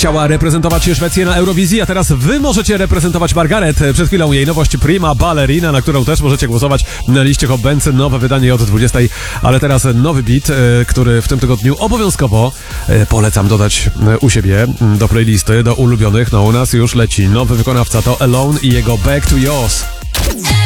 Chciała reprezentować Szwecję na Eurowizji, a teraz wy możecie reprezentować Margaret. Przed chwilą jej nowość Prima Ballerina, na którą też możecie głosować na liście Hot Benzy. Nowe wydanie od 20, ale teraz nowy beat, który w tym tygodniu obowiązkowo polecam dodać u siebie do playlisty, do ulubionych. No u nas już leci nowy wykonawca, to Alone i jego Back to Yours.